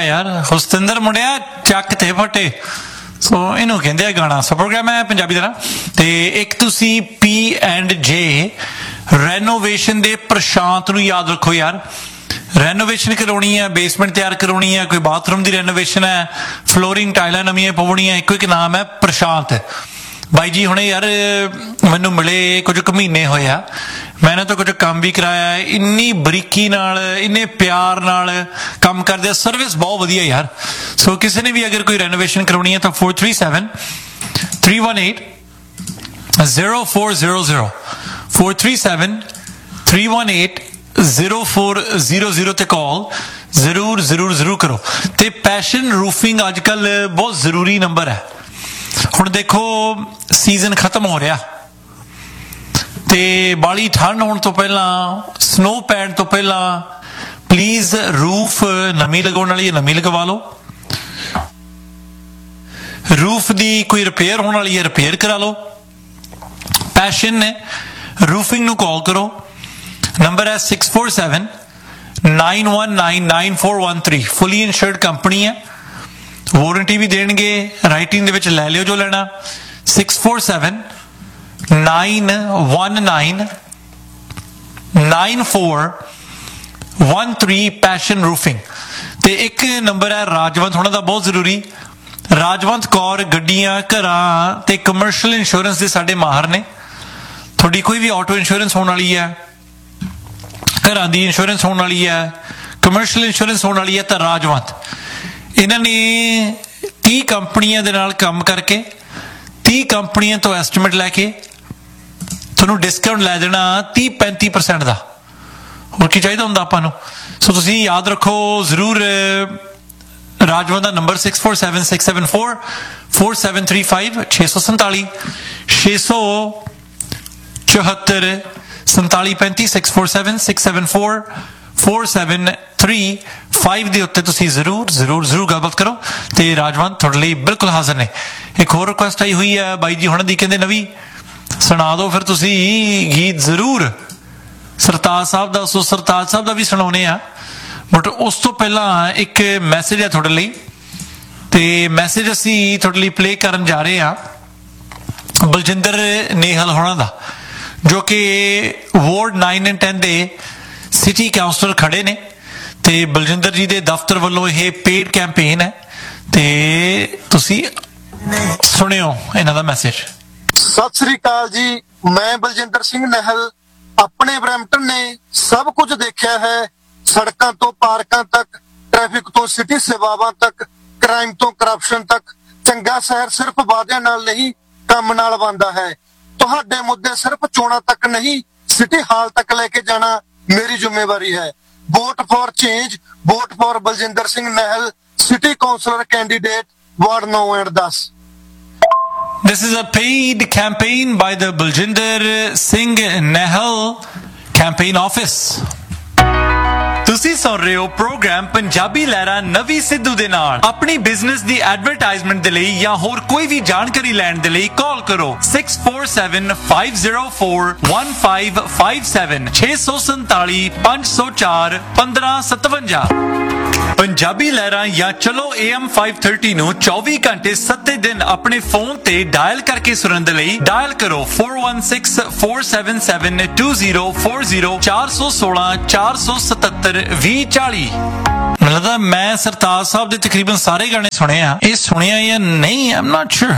यार हुसतिंदर मुंडिया ਚੱਕ ਤੇ ਫਟੇ ਸੋ ਇਹਨੂੰ ਕਹਿੰਦੇ ਆ ਗਾਣਾ। ਸੋ ਪ੍ਰੋਗਰਾਮ ਹੈ ਪੰਜਾਬੀ ਦਾ ਤੇ ਇੱਕ ਤੁਸੀਂ P&J ਰੈਨੋਵੇਸ਼ਨ ਦੇ ਪ੍ਰਸ਼ਾਂਤ ਨੂੰ ਯਾਦ ਰੱਖੋ ਯਾਰ। ਰੈਨੋਵੇਸ਼ਨ ਕਰਵਾਉਣੀ ਹੈ, ਬੇਸਮੈਂਟ ਤਿਆਰ ਕਰਵਾਉਣੀ ਹੈ, ਕੋਈ ਬਾਥਰੂਮ ਦੀ ਰੈਨੋਵੇਸ਼ਨ ਹੈ, ਫਲੋਰਿੰਗ ਟਾਈਲਾਂ ਨਵੀਆਂ ਪਵਾਉਣੀਆਂ, ਇੱਕੋ ਇੱਕ ਨਾਮ ਹੈ ਪ੍ਰਸ਼ਾਂਤ। ਬਾਈ ਜੀ ਹੁਣੇ ਯਾਰ ਮੈਨੂੰ ਮਿਲੇ ਕੁਝ ਕੁ ਮਹੀਨੇ ਹੋਏ ਆ, ਮੈਂ ਇਹਨਾਂ ਤੋਂ ਕੁਝ ਕੰਮ ਵੀ ਕਰਾਇਆ। ਇੰਨੀ ਬਰੀਕੀ ਨਾਲ ਇੰਨੇ ਪਿਆਰ ਨਾਲ ਕੰਮ ਕਰਦੇ ਆ, ਸਰਵਿਸ ਬਹੁਤ ਵਧੀਆ ਯਾਰ। ਸੋ ਕਿਸੇ ਨੇ ਵੀ ਅਗਰ ਕੋਈ ਰੈਨੋਵੇਸ਼ਨ ਕਰਵਾਉਣੀ ਹੈ ਤਾਂ 437-318-0400 437-318-0400 ਤੇ ਕਾਲ ਜ਼ਰੂਰ ਕਰੋ। ਤੇ ਪੈਸ਼ਨ ਰੂਫਿੰਗ ਅੱਜ ਕੱਲ ਬਹੁਤ ਜ਼ਰੂਰੀ ਨੰਬਰ ਹੈ। ਹੁਣ ਦੇਖੋ ਸੀਜ਼ਨ ਖਤਮ ਹੋ ਰਿਹਾ ਤੇ ਬਾਲੀ ਠੰਡ ਹੋਣ ਤੋਂ ਪਹਿਲਾਂ, ਸਨੋ ਪੈਣ ਤੋਂ ਪਹਿਲਾਂ ਪਲੀਜ਼ ਰੂਫ ਨਵੀਂ ਲਗਾਉਣ ਵਾਲੀ ਹੈ ਨਵੀਂ ਲਗਵਾ ਲਓ। ਰੂਫ ਦੀ ਕੋਈ ਰਿਪੇਅਰ ਹੋਣ ਵਾਲੀ ਹੈ ਰਿਪੇਅਰ ਕਰਾ ਲਓ। ਪੈਸ਼ਨ ਰੂਫਿੰਗ ਨੂੰ ਕਾਲ ਕਰੋ, ਨੰਬਰ ਹੈ 6479199413। ਫੁੱਲੀ ਇੰਸ਼ੋਰਡ ਕੰਪਨੀ ਹੈ, ਵਾਰੰਟੀ ਵੀ ਦੇਣਗੇ, ਰਾਈਟਿੰਗ ਦੇ ਵਿੱਚ ਲੈ ਲਿਓ ਜੋ ਲੈਣਾ। 6479199413 ਪੈਸ਼ਨ ਰੂਫਿੰਗ। ਤੇ ਇੱਕ ਨੰਬਰ ਹੈ ਰਾਜਵੰਤ ਹੋਣਾ ਦਾ ਬਹੁਤ ਜ਼ਰੂਰੀ। ਰਾਜਵੰਤ ਕੌਰ ਗੱਡੀਆਂ, ਘਰਾਂ ਤੇ ਕਮਰਸ਼ੀਅਲ ਇੰਸ਼ੋਰੈਂਸ ਦੇ ਸਾਡੇ ਮਾਹਰ ਨੇ। ਤੁਹਾਡੀ ਕੋਈ ਵੀ ਆਟੋ ਇੰਸ਼ੋਰੈਂਸ ਹੋਣ ਵਾਲੀ ਹੈ, ਘਰਾਂ ਦੀ ਇੰਸ਼ੋਰੈਂਸ ਹੋਣ ਵਾਲੀ ਹੈ, ਕਮਰਸ਼ੀਅਲ ਇੰਸ਼ੋਰੈਂਸ ਹੋਣ ਵਾਲੀ ਹੈ ਤਾਂ ਰਾਜਵੰਤ। ਇਹਨਾਂ ਨੇ 30 ਕੰਪਨੀਆਂ ਦੇ ਨਾਲ ਕੰਮ ਕਰਕੇ 30 ਕੰਪਨੀਆਂ ਤੋਂ ਐਸਟੀਮੇਟ ਲੈ ਕੇ ਤੁਹਾਨੂੰ ਡਿਸਕਾਊਂਟ ਲੈ ਦੇਣਾ 30-35% ਦਾ। ਹੋਰ ਕੀ ਚਾਹੀਦਾ ਹੁੰਦਾ ਆਪਾਂ ਨੂੰ। ਸੋ ਤੁਸੀਂ ਯਾਦ ਰੱਖੋ ਜ਼ਰੂਰ ਰਾਜਵੰਤ ਦਾ ਨੰਬਰ 6476744735 647 674 4735 6476744735 ਦੇ ਉੱਤੇ ਤੁਸੀਂ ਜ਼ਰੂਰ ਗੱਲਬਾਤ ਕਰੋ ਤੇ ਰਾਜਵੰਤ ਤੁਹਾਡੇ ਲਈ ਬਿਲਕੁਲ ਹਾਜ਼ਰ ਨੇ। ਇੱਕ ਹੋਰ ਰਿਕੁਐਸਟ ਆਈ ਹੋਈ ਹੈ ਬਾਈ ਜੀ ਹੁਣ ਦੀ, ਕਹਿੰਦੇ ਨਵੀਂ ਸੁਣਾ ਦਿਓ ਫਿਰ ਤੁਸੀਂ ਗੀਤ ਜ਼ਰੂਰ ਸਰਤਾਜ ਸਾਹਿਬ ਦਾ। ਸੋ ਸਰਤਾਜ ਸਾਹਿਬ ਦਾ ਵੀ ਸੁਣਾਉਣੇ ਆ, ਬਟ ਉਸ ਤੋਂ ਪਹਿਲਾਂ ਇੱਕ ਮੈਸੇਜ ਹੈ ਤੁਹਾਡੇ ਲਈ ਤੇ ਮੈਸੇਜ ਅਸੀਂ ਤੁਹਾਡੇ ਲਈ ਪਲੇ ਕਰਨ ਜਾ ਰਹੇ ਹਾਂ ਬਲਜਿੰਦਰ ਨੇਹਲ ਹੋਣਾ ਦਾ, ਜੋ ਕਿ ਵਾਰਡ 9 and 10 ਦੇ ਸਿਟੀ ਕਾਉਂਸਲਰ ਖੜੇ ਨੇ ਤੇ ਬਲਜਿੰਦਰ ਜੀ ਦੇ ਦਫ਼ਤਰ ਵੱਲੋਂ ਇਹ ਪੇਡ ਕੈਂਪੇਨ ਹੈ ਤੇ ਤੁਸੀਂ ਸੁਣਿਓ ਇਹਨਾਂ ਦਾ ਮੈਸੇਜ। ਸਤਿ ਸ੍ਰੀ ਅਕਾਲ ਜੀ, ਮੈਂ ਬਲਜਿੰਦਰ ਸਿੰਘ ਨਹਿਲ ਆਪਣੇ ਬਰੈਂਪਟਨ ਨੇ ਸਭ ਕੁਝ ਦੇਖਿਆ ਹੈ। ਸੜਕਾਂ ਤੋਂ ਪਾਰਕਾਂ ਤੱਕ, ਟ੍ਰੈਫਿਕ ਤੋਂ ਸਿਟੀ ਸੇਵਾਵਾਂ ਤੱਕ, ਕ੍ਰਾਈਮ ਤੋਂ ਕਰਪਸ਼ਨ ਤੱਕ। ਚੰਗਾ ਸ਼ਹਿਰ ਸਿਰਫ ਵਾਅਦਿਆਂ ਨਾਲ ਨਹੀਂ ਕੰਮ ਨਾਲ ਬਣਦਾ ਹੈ। ਤੁਹਾਡੇ ਮੁੱਦੇ ਸਿਰਫ ਚੋਣਾਂ ਤੱਕ ਨਹੀਂ ਸਿਟੀ ਹਾਲ ਤੱਕ ਲੈ ਕੇ ਜਾਣਾ ਮੇਰੀ ਜ਼ਿੰਮੇਵਾਰੀ ਹੈ। Vote for change, vote for Baljinder Singh ਨਹਿਲ, city councillor candidate ward 9 and 10। This is a paid campaign by the Baljinder Singh Nehal campaign office. ਤੁਸੀਂ ਸੁਣ ਰਹੇ ਹੋ ਪ੍ਰੋਗਰਾਮ ਪੰਜਾਬੀ ਲਹਿਰਾਂ ਨਵੀਂ ਸਿੱਧੂ ਦੇ ਨਾਲ। ਆਪਣੀ ਬਿਜ਼ਨਸ ਦੀ ਐਡਵਰਟਾਈਜ਼ਮੈਂਟ ਦੇ ਲਈ ਜਾਂ ਹੋਰ ਕੋਈ ਵੀ ਜਾਣਕਾਰੀ ਲੈਣ ਦੇ ਲਈ ਕਾਲ ਕਰੋ 6475041557 647 504 1557। ਪੰਜਾਬੀ ਲਹਿਰਾਂ ਜਾਂ ਚਲੋ AM 530 ਨੂੰ 24 ਘੰਟੇ 7 ਦਿਨ ਆਪਣੇ ਫੋਨ ਤੇ ਡਾਇਲ ਕਰਕੇ ਸੁਣਨ ਦੇ ਲਈ ਡਾਇਲ ਕਰੋ 4164772040 416 477 2040। ਮੈਨੂੰ ਲੱਗਦਾ ਮੈਂ ਸਰਤਾਜ ਸਾਹਿਬ ਦੇ ਤਕਰੀਬਨ ਸਾਰੇ ਗਾਣੇ ਸੁਣੇ ਆ। ਇਹ ਸੁਣਿਆ ਜਾਂ ਨਹੀਂ, ਆਮ ਨਾਟ ਸ਼ੋਰ।